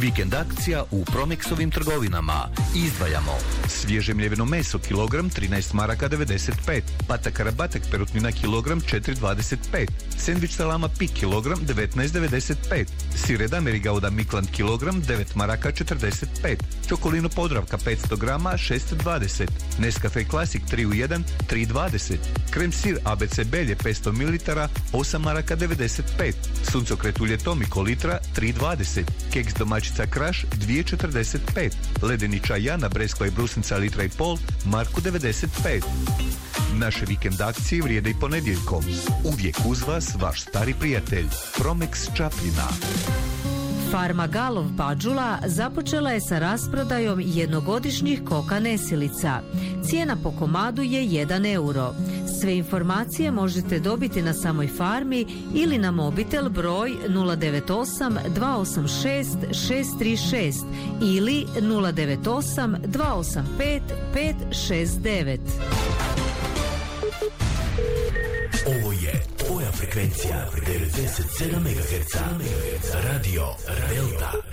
Vikend akcija u Promexovim trgovinama. Izdvajamo svježe mljeveno meso kilogram 13 maraka 95, patak karabatak perutnina kilogram 4,25, sendvič salama pik kilogram 19,95, sir Edameri Gouda Mikland kilogram 9 maraka 45, čokolino Podravka 500 grama 6,20, Nescafe Classic 3 u 1 3,20, krem sir ABC Belje 500 ml 8 maraka 95, suncokret ulje Tomiko litra 3,20, keks domaćica Kraš 2,45, ledeni čaj Jana Breskva i brusnica litra i pol marku 95. Naše vikend akcije vrijede i ponedjeljkom. Uvijek uz vas vaš stari prijatelj Promex Čapljina. Farma Galov Pađula započela je sa rasprodajom jednogodišnjih koka nesilica. Cijena po komadu je 1 euro. Sve informacije možete dobiti na samoj farmi ili na mobitel broj 098 286 636 ili 098 285 569. Ovo je tvoja frekvencija 97 MHz. Radio Delta.